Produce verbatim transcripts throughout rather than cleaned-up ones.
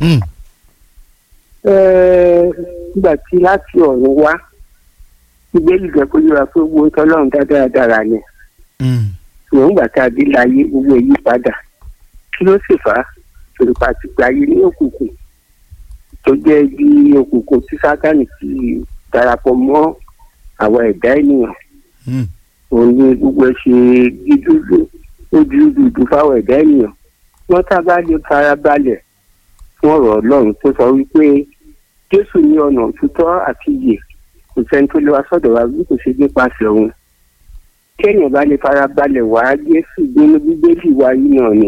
nígbà tí láti ọ̀run wá ìgbélé jẹ́ kó yíra pé owó tọ́lọ́run dáradára ni ṣùgbọ́n nígbà tá a dé láyé owó èyí padà kí ló sì fà á tòlùpà ti gba ayé ní òkùnkùn tó jẹ́ bí òkùnkùn tí Sátánì ti darapọ̀ mọ́ àwọn ẹ̀dá ènìyàn òun ni gbogbo ẹ ṣe dídúdú ojú dúdú fáwọn ẹ̀dá ènìyàn wọ́n tá a bá lè fara balẹ̀ fún ọ̀rọ̀ Ọlọ́run tó sọ wípé Jésù ní ọ̀nà òtítọ́ àti ìyè kò sẹ́ni tó lè wá sọ́dọ̀ wa bí kò ṣe nípasẹ̀ òun kéèyàn bá lè fara balẹ̀ wá Jésù nínú Bíbélì wa yìí náà ni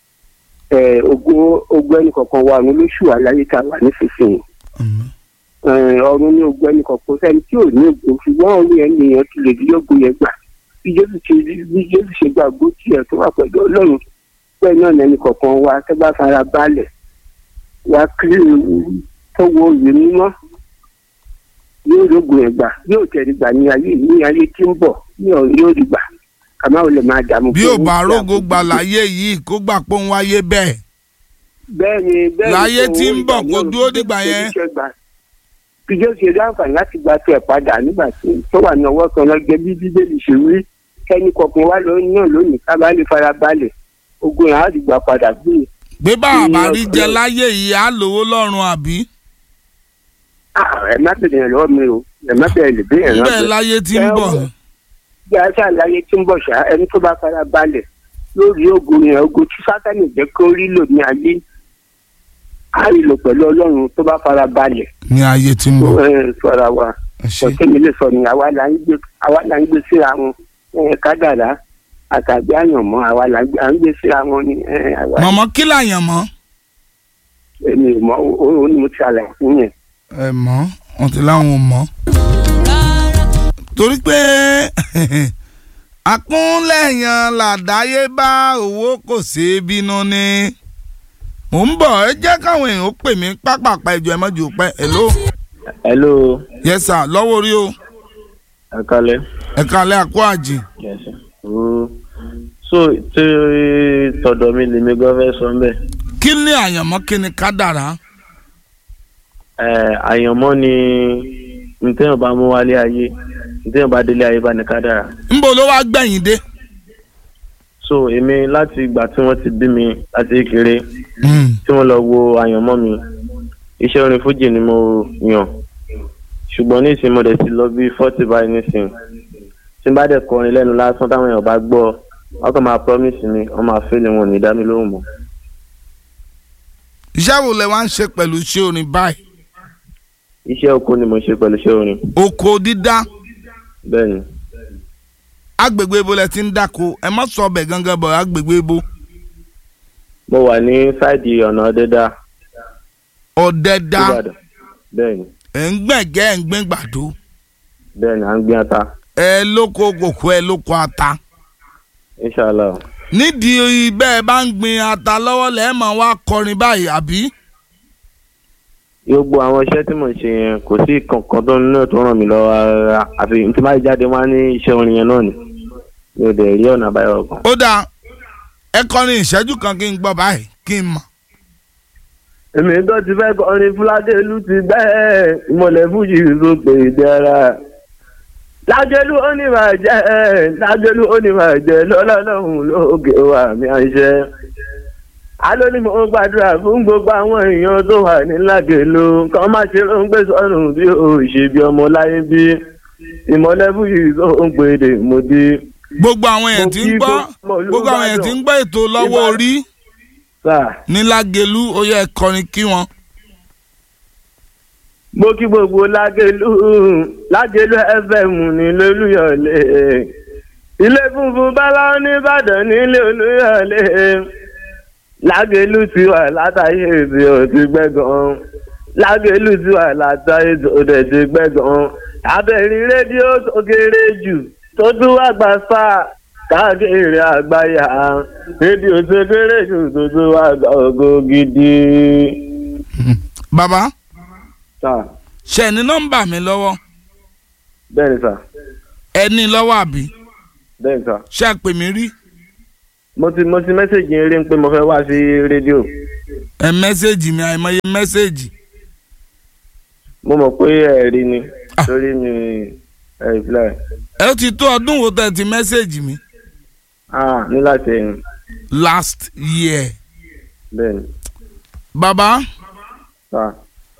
ogun ogun ẹnì kọ̀ọ̀kan wa ọ̀run lóṣù aláyé tá a wà nísinsìnyí ọ̀run ní ogun ẹnì kọ̀ọ̀kan sẹ́ni tí ò ní ògo ṣùgbọ́n orí ènìyàn ti lè rí ògo yẹn gbà bí Jésù ṣe bí Jésù ṣe gba ògo tiẹ̀ tó wà pẹ̀lú Ọlọ́run bẹ́ẹ̀ náà lẹ́nì kọ̀ọ̀kan wa tó bá fara balẹ̀ wá kiri tó wo òye mímọ́ yóò rógun yẹn gbà yóò tẹ̀lé gbà ní ayé ní ayé tí ń bọ̀ yóò rí gbà kàmá ò lè máa dààmú. bí ò bá rógo gbà láyé yìí kó gbà pé òun wáyé bẹ́ẹ̀. bẹ́ẹ̀ni bẹ́ẹ̀ni láyé tí ń bọ̀ kó dúró dìgbà yẹn. bí Jésù ṣe láǹfààní láti gba tiẹ̀ padà nígbà tó wà ní ọwọ́ kan lọ́jọ́ bí Bíbélì ṣe wí kẹ́ni kọ̀ọ̀kan wá náà lónìí ká bá lè fara balẹ̀ ogun yẹn á rí gbà padà bí. gbé bá àbárí jẹ láyé yìí á lówó lọ́rùn àbí. ẹ má bẹ̀rẹ̀ yẹn lọ́wọ́ mi o ẹ má bẹ̀rẹ̀ lè bẹ̀rẹ̀ yẹn lọ́wọ́ mi. bẹ́ẹ̀ láyé tí ń bọ̀. bí a ṣe àlàyé tí ń bọ̀ ṣá ẹni tó bá fara balẹ̀ lórí ogun yẹn ogun tí Sátánì jẹ́ kó rí lò ní ayé á rí lò pẹ̀lú Ọlọ́run tó bá fara balẹ̀. ní ayé tí ń bọ̀. ẹ sọ̀rọ̀ wa ọ̀sẹ̀ mi lè sọ ni àwa là ń gbé síra wọn kádàrá àtàbí àyànmọ́ àwa là ń gbé síra wọn ni. mọ̀mọ́ kí làyànmọ́. èmi ò mọ̀ ó ní mo ti àlàyé fún yẹn. ẹ mọ̀ wọn ti láwọn ò mọ̀ torí pé akúnlẹ̀yàn làdáyébá owó kò ṣeé bínú ni mò ń bọ̀ ẹ jẹ́ káwọn èèyàn ó pè mí pápápá ìjọ ẹ mọ́jú pẹ́ hello. hello. yes sir lọ́wọ́ orí o. ẹ kálẹ́. ẹ kálẹ́ àkó àjì. yes sir. Mm. so tí tọ̀dọ̀ mi lèmi gan fẹ́ sọ mbẹ́. kí ni àyànmọ́ kí ni kádàrá. ẹ àyànmọ́ ni ntẹ́yìn bá mú wálé ayé ntẹ́yìn bá délé ayé bá ní kádàrá. ńbo ló wá gbẹ̀yìn dé. so èmi láti ìgbà tí wọ́n ti bí mi láti kékeré tí wọ́n lọ wo àyànmọ́ mi iṣẹ́ orin fújì ni mo yàn ṣùgbọ́n ní ìsìn mo dẹ̀ ti lọ bí forty báyìí nísìn tí n bá dẹ̀ kọrin lẹ́nu lásán táwọn èèyàn bá gbọ́ wọ́n kàn máa promise mi wọ́n máa fẹ́lẹ̀ wọn ò ní dá mi lóhùn mọ́. iṣẹ́ wo lẹ wá ń ṣe pẹ̀lú iṣẹ́ orin báyìí. iṣẹ́ oko ni mo ṣe pẹ̀lú iṣẹ́ orin. oko dídá. bẹ́ẹ̀ni. agbègbè ibo lẹ ti ń dáko ẹ má sọ ọbẹ̀ gangan bọ̀ agbègbè ibo. mo wà ní sáìdì ọ̀nà ọ̀dẹ́dá. ọ̀dẹ́dá. bẹ́ẹ̀ni. ẹ̀ ń gbẹ̀gẹ́ ẹ̀ ń gbẹ̀ gbàdo. bẹ́ẹ̀ni à ń gbin ata. ẹ lóko kòkó ẹ lóko ata. inshallah. nídìí bẹ́ẹ̀ bá ń gbin ata lọ́wọ́ lẹ́ẹ̀ máa wá kọrin báyìí àbí. gbogbo àwọn iṣẹ́ tí mo ṣe yẹn kò sí kankan tó náà tó ràn mí lọ́wọ́ rárá àfi tí máa jáde wá ní iṣẹ́ orin yẹn náà ni mi ò dẹ̀ rí ọ̀nà àbáyọ kan. ó dáa ẹ kọrin ìṣẹ́jú kan kí n gbọ́ báyìí kí n mọ̀. èmi tó ti fẹ́ kọrin Fúládélú ti bẹ́ẹ̀ ìmọ̀lẹ̀ fújì ló pè é dára. Lágẹ̀lú ó ní máa jẹ́ Lágẹ̀lú ó ní máa jẹ́ lọ́lọ́lọ́hùn lóògè wà mí àṣẹ. Aló ni mo gbàdúrà fún gbogbo àwọn èèyàn tó wà ní Lágẹ̀lú kàn má ṣe ló ń gbé sọ́nù bí ó ṣe bí ọmọ láyé bí ìmọ̀lẹ̀ fújì ló ń pè é mo dé. gbogbo àwọn èèyàn tí ń gbọ́ gbogbo àwọn èèyàn tí ń gbọ́ ètò lọ́wọ́ orí ní Lágẹ̀lú ó yẹ kọrin kí wọn. mo kí gbogbo Lágẹ̀lú Lágẹ̀lú F M ní lólúyọ̀lé ilé funfun báláwo ní Ìbàdàn nílé Olúyọ̀lé Lágẹ̀lú ti wà látàyè èdè òtí gbẹ̀gàn Lágẹ̀lú ti wà látàyè èdè òtí gbẹ̀gàn abẹ́rin rédíò tó kéré jù tó tún wá gbà sáà káàkiri àgbáyà rédíò tó kéré jù tó tún wá gbà ògo gidi. bàbá sà. ṣe ní nọ́mbà mi lọ́wọ́. bẹ́ẹ̀ni sà. ẹ ní lọ́wọ́ àbí. bẹ́ẹ̀ni sà. ṣé ẹ pè mí rí. mo ti mo ti mẹ́sẹ̀gì yín rí pé mo fẹ́ wá sí rédíò. ẹ mẹ́sẹ̀gì mi àìmọye mẹ́sẹ̀gì. mo mọ̀ pé ẹ rí ni torí mi ẹ reply. ẹ ti tó ọdún wo tẹ́ ti mẹ́sẹ̀gì mi. ah ní láti ẹ̀yìn. last year. bẹ́ẹ̀ni. bàbá. ah.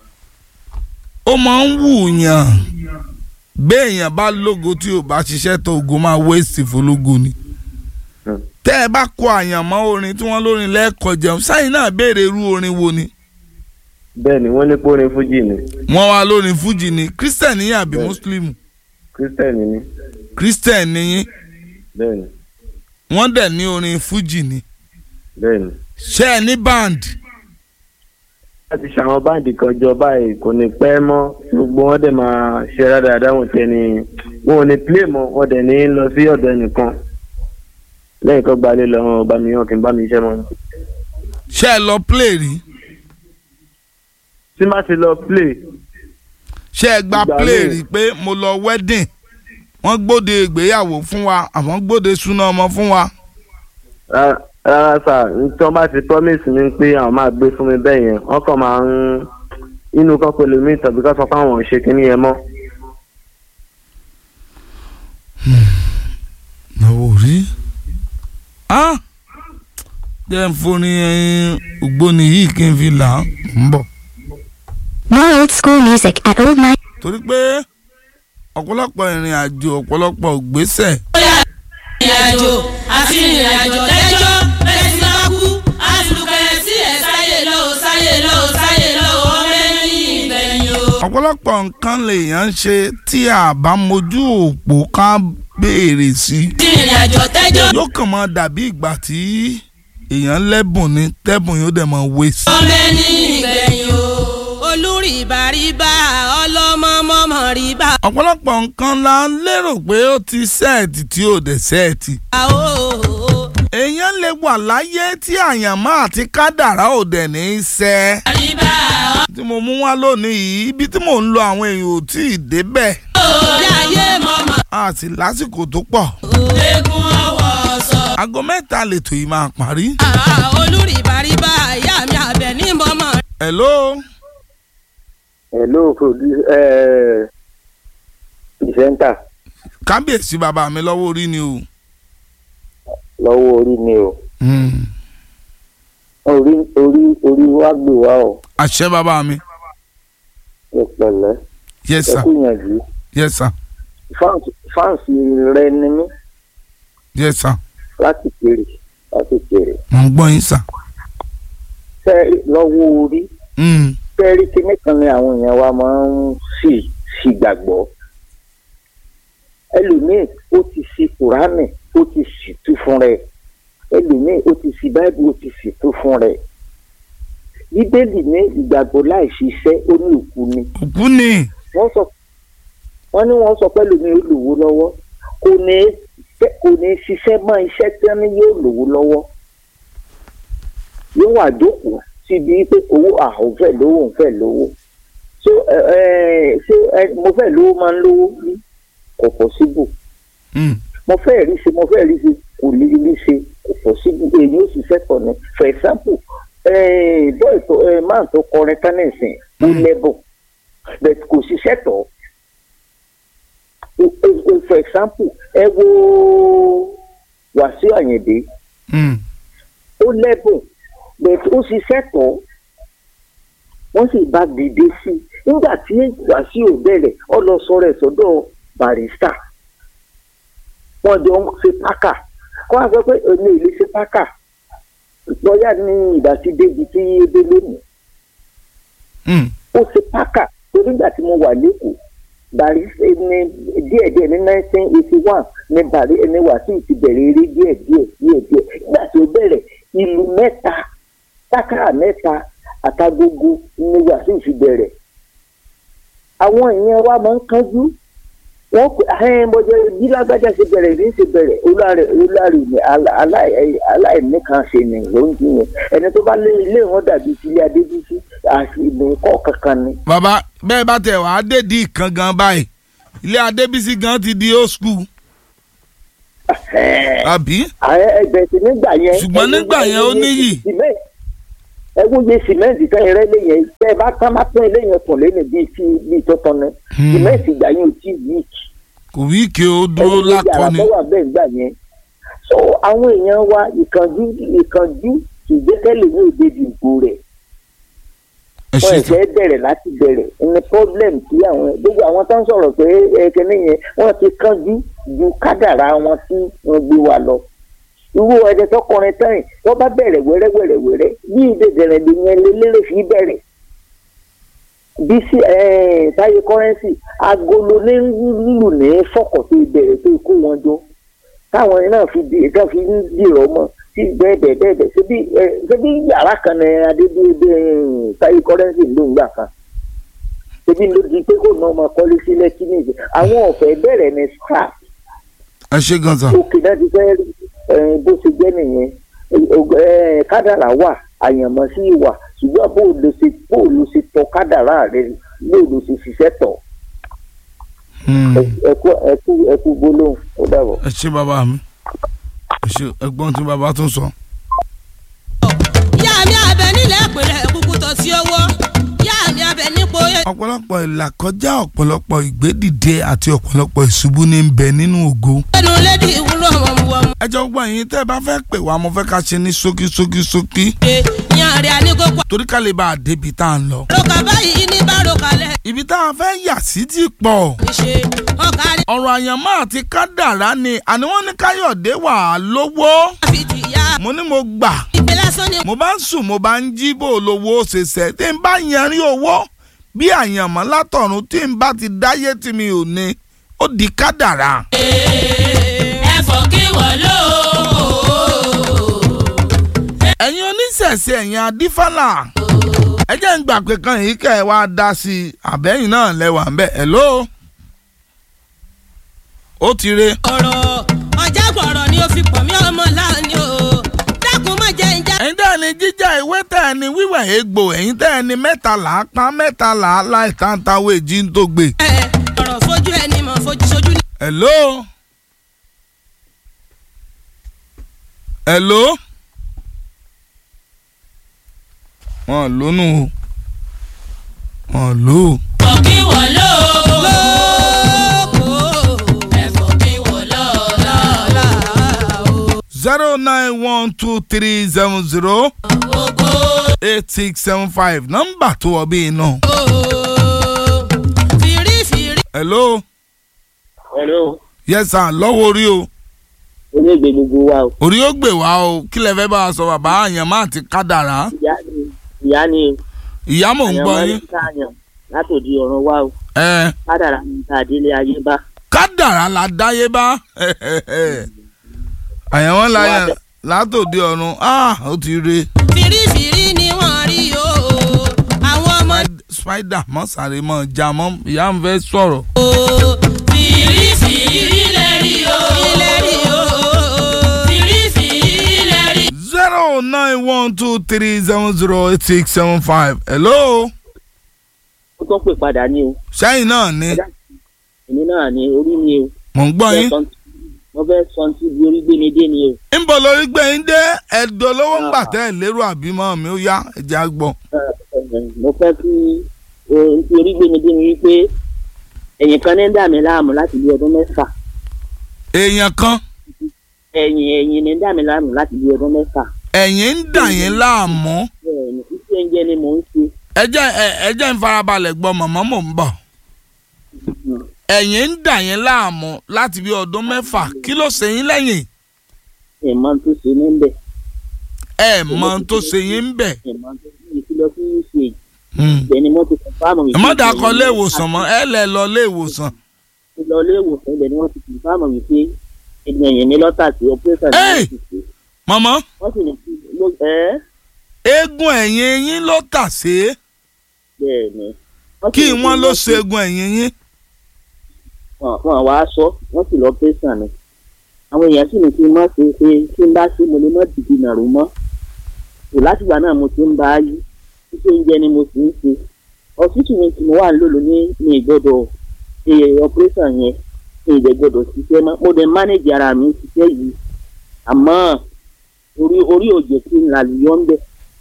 ó máa ń wù yàn béèyàn bá lógo tí ò bá ṣiṣẹ́ tó ògo máa wéèsì fọlógo ni. Hmm. tẹ́ ẹ bá kọ àyànmọ́ orin tí wọ́n lórin lẹ́ẹ̀kọ́ jẹun sáyìn náà béèrè irú orin wo ni. bẹ́ẹ̀ni wọ́n ní pé orin fújì ni. wọ́n wá lórin fújì ni christian yín àbí muslim. christian ni. christian ni yín. bẹ́ẹ̀ni. wọ́n dẹ̀ ní orin fújì ni. bẹ́ẹ̀ni. ṣé ẹ ní band. láti ṣàwọn báǹdì kan jọ báyìí kò ní pẹ́ mọ́ gbogbo wọn dẹ̀ máa ṣe rádaràdà wọn tẹ ni wọn ò ní play mọ́ wọn dẹ̀ ní lọ sí ọ̀dọ̀ ẹnìkan lẹ́yìn kan gbalẹ̀ lọ wọn bá mi hàn kí n bá mi iṣẹ́ mọ́. ṣé ẹ lọ play rí. tí má ti lọ play. ṣé ẹ gba play rí pé mo lọ wedding wọ́n gbóde ìgbéyàwó fún wa àwọn gbóde súná ọmọ fún wa. rárá sà tí wọ́n bá ti promise mi pé àwọn máa gbé fún mi bẹ́ẹ̀ yẹn wọ́n kàn máa ń inú kan pẹ̀lú mi tàbí ká sọ pé àwọn ò ṣe kínní yẹn mọ́. náwó rí jẹ́ ń forí ògbóni yìí kí n fi là á ń bọ̀. More old school music at Old Night. torí pé ọ̀pọ̀lọpọ̀ ìrìn àjò ọ̀pọ̀lọpọ̀ ògbésẹ̀. ìrìn àjò àti ìrìn àjò lẹ́jọ́ bẹ́ẹ̀ ti máa kú àtúkẹ́ sí ẹ̀ sáyé lọ́wọ́ sáyé lọ́wọ́ sáyé lọ́wọ́ mẹ́rin ìgbẹ̀yìn o. ọ̀pọ̀lọpọ̀ nǹkan lèèyàn ń ṣe tí a bá mojú òpó ká béèrè sí. ìrìn àjò tẹ́jọ́. yóò kàn máa dàbí ìgbà tí èèyàn lẹ́bùn ní tẹ́bùn yóò dẹ̀ máa wé sí. mẹ́rin ìgbẹ̀yìn o. olùrìbàrìbà ọlọ́mọmọmọ rìbà. ọ̀pọ̀lọpọ̀ nǹkan la ń lérò pé ó ti sẹ́ẹ̀tì tí ò dẹ̀ sẹ́ẹ̀tì. èèyàn lè wà láyé tí àyànmọ́ àti kádàrá ò dẹ̀ ní í ṣẹ. tí mo mú wá lónìí yìí ibi tí mò ń lọ àwọn èèyàn ò tí ì débẹ̀. a sì lásìkò tó pọ̀. aago mẹ́ta lètò yìí máa parí. olùrìbàrìbà ìyá mi àbẹ̀ ní mọ́mọ́. hello. hello pìrìsẹ́ńtà. kábíyèsí bàbá mi lọ́wọ́ orí ni o. lọ́wọ́ orí ni o. orí orí orí wa gbé wa o. àṣẹ bàbá mi. ẹ pẹ̀lẹ́. yes sir. ẹ kú yànjú. yes sir. fáǹsì rẹ ni mí. yes sir. láti kéré láti kéré. mo ń gbọ́ yín sà. ṣé lọ́wọ́ orí. fẹ́ẹ́rí kíní kan ni àwọn èèyàn wa máa ń sì sì gbàgbọ́. ẹlòmíì ó ti sí kùránì ó ti sì tú fún rẹ̀ ẹlòmíì ó ti sí báíbù ó ti sì tú fún rẹ̀. bíbélì ní ìgbàgbọ́ láì ṣiṣẹ́ ó ní òkú ni. òkú ni. wọ́n sọ wọ́n ní wọ́n sọ pé ẹlòmíì ó lówó lọ́wọ́ kò ní kò ní ṣiṣẹ́ mọ́ iṣẹ́ tí wọ́n ní yóò lówó lọ́wọ́ yóò wà jókòó síbi pé owó àwọn fẹ́ lówó ń fẹ́ lówó so ṣé mo fẹ́ lówó máa ń lówó ní kò possible mo fẹ́ rí ṣe mo fẹ́ rí ṣe kò lè rí ṣe kò possible èyí ó sì sẹ́kọ̀ọ́ ni for example bọ́ọ̀ tó máa tó kọrin tánẹ̀sìn ó lẹ́bùn but kò ṣiṣẹ́ tọ̀ for example ẹ wo Wàsíù Àyìndé ó lẹ́bùn but ó ṣiṣẹ́ tọ̀ wọ́n sì bá dìde sí i nígbà tí Wàsíù bẹ̀rẹ̀ ọ lọ sọ̀rọ̀ ẹ̀ sọ́dọ̀ Barrister wọ́n jọ ń ṣe pákà kó wá sọ pé èmi ò lè ṣe pákà lọ́ọ̀yà ní ìgbà tí débi tí ebe lónìí ó ṣe pákà tó nígbà tí mo wà lẹ́kọ̀ọ́ Barrister ní díẹ̀díẹ̀ ní nineteen eighty one ní bàrí ẹni Wàsíù ti bẹ̀rẹ̀ eré díẹ̀díẹ̀ díẹ̀díẹ̀ nígbà tí ó bẹ̀rẹ̀ ìlú mẹ́ta sákàrà mẹ́ta àtàgógó ní Wàsíù fi bẹ̀rẹ̀ àwọn èèyàn wa máa ń kánjú wọ́n pè é bọ́jọ́ bí lágbájá ṣe bẹ̀rẹ̀ ní ṣe bẹ̀rẹ̀ olùdarí olùdarí ni aláìníkan ṣe ni ló ń jiyàn ẹni tó bá lé ilé wọn dàbí sílé Adébísí àti ìmọ̀ kankan ni. bàbá bẹ́ẹ̀ bá tẹ̀ wá dédìí kan gan báyìí ilé Adébísí gan ti di old school. àbí. ẹgbẹ́ ti nígbà yẹn. ṣùgbọ́n nígbà yẹn ó níyì. ẹ wúye sìmẹ́ǹtì tẹ́ ẹ rẹ́ lẹ́yìn tẹ́ ẹ bá tán bá tán lẹ́yìn pọ̀ lẹ́nu bíi ti bíi tó tán ní sìmẹ́ǹtì ìgbà yẹn ò tí ì wíìkì. kò wíìkì ó dúró lákọni. ẹni tó wà bẹ́ẹ̀ gbà yẹn so àwọn èèyàn wa ìkànjú ìkànjú ìgbẹ́kẹ̀lé ní òde ìdìbò rẹ̀ wọ́n ẹ̀fẹ́ bẹ̀rẹ̀ láti bẹ̀rẹ̀ ní problem tí àwọn gbogbo àwọn tó ń sọ̀rọ̀ pé ẹ̀kẹ́ni yẹn wọ́n ti kánjú ju kádàrá wọn tí wọ́n gbé wa lọ. irú ẹ̀jẹ̀ tọkùnrin tẹ́yìn tó bá bẹ̀rẹ̀ wẹ́rẹ́wẹ́rẹ́wẹ́rẹ́ bí ìdèdèrè lè yẹn lélẹ́rẹ́ fi bẹ̀rẹ̀. bí sí táyé kọ́rẹ́nsì agolo ní lùlù ní fọkàn tó bẹ̀rẹ̀ tó kó wọn jọ táwọn náà fi ń dìrọ̀ mọ́ sí bẹ́ẹ̀ bẹ́ẹ̀ bẹ́ẹ̀ ṣebí ṣebí yàrá kan ní adébíyébé táyé kọ́rẹ́nsì ló ń gbà kan ṣebí ló di pé kò náà máa kọ́lé sílẹ̀ kí nìyí àwọn ọ̀fẹ́ bẹ̀rẹ̀ ní scrap. ẹ ṣe gan sa. òkè náà ti fẹ́ bó ṣe jẹ́ nìyẹn kádàrá wà àyànmọ́ sí ìwà ṣùgbọ́n bó ló ṣe bó ló ṣe tọ kádàrá rẹ bó ló ṣe ṣiṣẹ́ tọ̀. ẹkú ẹkú ẹkú gbólóhùn ó dàbọ̀. ẹ ṣe bàbá mi ẹ ṣe ẹ̀gbọ́n tí bàbá tún sọ. ìyá mi abẹ nílẹ̀ ìpínlẹ̀ kúkú tó sí owó ìyá mi abẹ nípò. ọ̀pọ̀lọpọ̀ ìlàkọjá ọ̀pọ̀lọpọ̀ ìgbédìde àti ọ̀pọ̀lọpọ̀ ìṣubú ní ń bẹ nínú ògo. ẹnu lédi ìwúlò wọn mú wọn. ẹ jọ gbọ́ ẹ̀yin tẹ́ ẹ bá fẹ́ pè wá mo fẹ́ ká ṣe ní ṣókí ṣókí ṣókí. ìyá rẹ̀ àníkókò. torí ká lè bá a débi tá à ń lọ. lóka báyìí ní bárò kalẹ̀. ibi tá a fẹ́ yà sí ti pọ̀. ìṣe ọkàrí. ọ̀rọ̀ àyànmọ́ àti kádàrá ni àní wọ́n ní káyọ̀dé wà á lówó. àfi ti ya. mo ní mo gbà. ìpè lásán ni. mo bá ń sùn mo bá ń jí bò lówó ṣẹṣẹ tí n bá yanrí owó bí àyànmọ́ látọ̀run tí n bá ti dáyé tí mi ò ní ó di kádàrá. ẹ̀fọ́ kí wọ́n lò ó. ẹ̀yin oníṣẹ̀ṣẹ̀ ẹ̀yin adífálà ẹ jẹ́ ń gbà pé kan yìí kẹ́ ẹ wá dá sí i àbẹ́yìn náà lẹ́wà ń bẹ̀ ẹ̀ ló ó ti re. ọ̀rọ̀ ọjà gbọ̀rọ̀ ni ó fi pọ̀ mí ọmọ láàánú o dákun má jẹ́ ń já. ẹ̀yin tẹ́ ẹ ní jíjà ìwé tẹ́ ẹ ní wíwẹ̀ egbò ẹ̀yin tẹ́ ẹ ní mẹ́tàlá pa mẹ́tàlá láì tántàwé jí ń tó gbé. ẹ ọ̀rọ̀ fojú ẹni mọ̀ fojú sojú ni. hello hello wọn lónú o wọn lò ó. ẹ̀fọ́ kí wọ́n lò ó. ẹ̀fọ́ kí wọ́n lò ó. zero nine one two three seven zero eight six seven five nọ́mbà tó wọ bí iná. fìrí fìrí. hello. hello. yes sir lọ́wọ́ orí o. orí ègbè gbogbo wa o. orí ó gbè wá o kí lẹ fẹ́ bá a sọ bàbá àyànmọ́ àti kádàrá. ìyá ni ìyá ni. ìyá mò ń gbọ́ yín. àyànmọ́ látòdì ọ̀run wá o. ẹ. kádàrá ní ká délé ayé bá. kádàrá la dáyé bá. àyànmọ́ la látòdì ọ̀run ó ti re. fìrí fìrí ni wọ́n rí o àwọn ọmọ. spider mọ́ sáré mọ́ já mọ́ ìyá ń fẹ́ sọ̀rọ̀. fìrí fìrí lè rí o. ilé rí o. fìrí fìrí lè rí. zero nine one two three seven zero eight six seven five hello. ó tún pè padà ní o. sẹ́yìn náà ni. èmi náà ni orí ni o. mò ń gbọ́ yín. mo fẹ́ sọ tí ibi orí gbé mi dé ni o. ń bọ̀ lórí gbé yín dé ẹ̀dọ̀ lówó ń gbà tẹ́ ẹ̀ lérò àbí mọ́ mi ó yá ẹ̀jẹ̀ á gbọ́. mo fẹ́ kí ohun tí orí gbé mi dé ni wípé ẹ̀yìn kan ní ń dà mí láàmú láti bí ọdún mẹ́fà. èèyàn kan. ẹ̀yìn ẹ̀yìn ní ń dà mí láàmú láti bí ọdún mẹ́fà. ẹ̀yìn ń dà yín láàmú. bẹ́ẹ̀ni iṣẹ́ oúnjẹ ni mò ń ṣe. ẹ jẹ́ ẹ jẹ́ ń farabalẹ̀ gbọ́ mọ̀mọ́ mò ń bọ̀. ẹ̀yìn ń dà yín láàmú láti bí ọdún mẹ́fà kí ló ṣe yín lẹ́yìn. ẹ̀ mọ tó ṣe ní bẹ̀. ẹ mọ tó ṣe yín ń bẹ̀. ẹ̀ mọ tó ṣe kí lọ sí ṣe. ibẹ̀ ni mo ti kọ̀ fáàmù. ẹ má dà kọ ilé ìwòsàn mọ́ ẹ lẹ lọ ilé ìwòsàn. lọ ilé ìwòsàn ibẹ̀ ni wọ́n ti kọ̀ fáàmù wípé ẹ̀yìn mi lọ́tà sí ọpẹ́sà ní ìṣẹ̀ṣẹ̀. mọ̀mọ́. wọ́n sì ní kí ló ẹ́. eegun ẹ̀yìn yín ló tà sí. bẹ́ẹ̀ni. kí wọ́n ló ṣe eegun ẹ̀yìn yín. wọn àwa sọ wọn sì lọ pẹ́sà ni àwọn èèyàn sì ní kí n má ṣe pé kí n bá ṣe mo lè má dìde nàró mọ́ kò látìgbà náà mo ti ń bá yí iṣẹ́ oúnjẹ ni mo sì ń ṣe ọ̀sítù mi tí mo wà lólo ní ní ìgbọ́dọ̀ ṣe ọpẹ́sàn yẹn ní ìdẹ̀ gbọ́dọ̀ ṣiṣẹ́ mọ́ mo dẹ̀ mánéjì ara mi ṣiṣẹ́ yìí àmọ́ orí orí òjò tí ń lálùyọ́ ń bẹ̀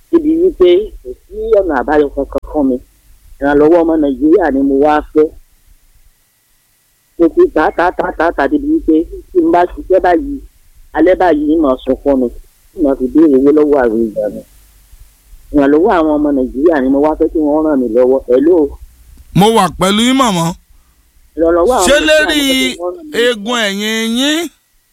débi wípé kò sí ọ̀nà àbáyọ kankan fún mi ìrànlọ́wọ́ ọmọ nàìjíríà ni mo wá fẹ́. mo ti tà tà tà tà tà débi wípé tí n bá ṣiṣẹ́ báyìí alẹ́ báyìí mà sọ fún mi tí mà fi béèrè owó lọ́wọ́ àwọn èèyàn mi. ìrànlọ́wọ́ àwọn ọmọ nàìjíríà ni mo wá fẹ́ kí wọ́n ràn mí lọ́wọ́. hello. mo wà pẹ̀lú yín màmá. ìrànlọ́wọ́ àwọn ṣé lérí eegun ẹ̀yìn yín.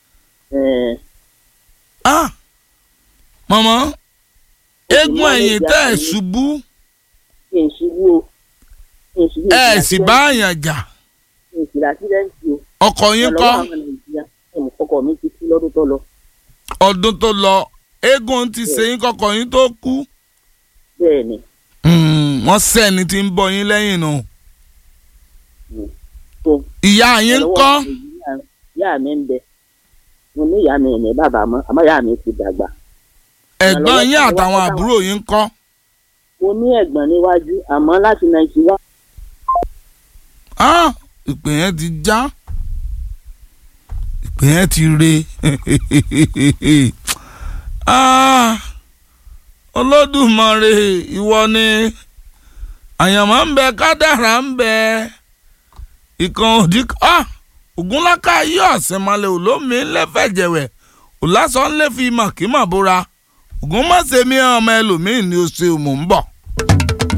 ah màmá eegun ẹ̀yìn tẹ́ ẹ̀ ṣubú. kí n ṣubú o. ẹ sì bá àyàn jà. kí n sì rà sílẹ̀ǹsì o. ọkọ yín kọ́. ọkọ mi ti kú lọ́dún tó lọ. ọdún tó lọ eégún ti ṣe yín kọkọ yín tó kú. bẹ́ẹ̀ni. wọ́n sẹ́ni tí ń bọ́ yín lẹ́yìn nù. ìyá yín ń kọ́. ìyá mi ń bẹ mo ní ìyá mi ní bàbá mọ́ àmọ́ ìyá mi ti dàgbà. ẹ̀gbọ́n yín àtàwọn àbúrò yín ń kọ́. mo ní ẹ̀gbọ́n níwájú àmọ́ láti nàìjíríà. ah ìpè yẹn ti já ìpè yẹn ti re ah Olódùmarè ìwọ ni àyànmọ́ ń bẹ kádàrá ń bẹ ìkan òdì ah ògúnlákà yí ọ̀sẹ̀ malẹ̀ olómi ńlẹ́fẹ̀jẹ̀wẹ̀ òlásán ńlẹ́ fi mọ̀ kí mọ̀ bóra ògún má ṣe mí ọmọ ẹlòmíì ni ó ṣe mò ń bọ̀.